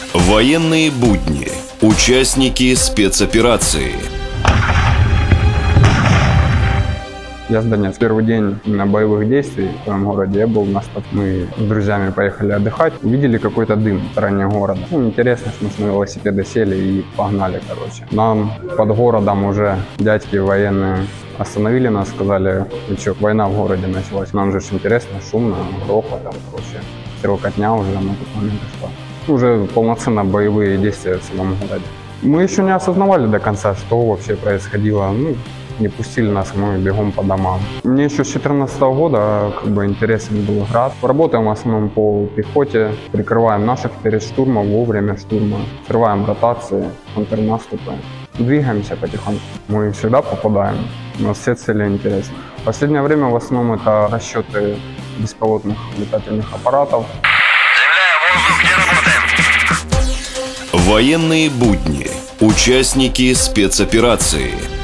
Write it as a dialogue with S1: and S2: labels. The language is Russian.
S1: Военные будни. Участники спецоперации.
S2: Я с Донецка. Первый день именно боевых действий в своем городе я был на стоп. Мы с друзьями поехали отдыхать, увидели какой-то дым в стороне города. Интересно, что мы на велосипеды сели и погнали, Нам под городом уже дядьки военные остановили нас, сказали: вы что, война в городе началась. Нам же интересно, шумно, грохот, стрелкотня уже на тот момент шла. Уже полноценно боевые действия в самом городе. Мы еще не осознавали до конца, что вообще происходило. Не пустили нас, мы бегом по домам. Мне еще с 2014 года интересен был град. Работаем в основном по пехоте, прикрываем наших перед штурмом, во время штурма, открываем ротации, контрнаступы. Двигаемся потихоньку. Мы всегда попадаем, у нас все цели интересны. В последнее время в основном это расчеты беспилотных летательных аппаратов.
S1: Военные будни. Участники спецоперации.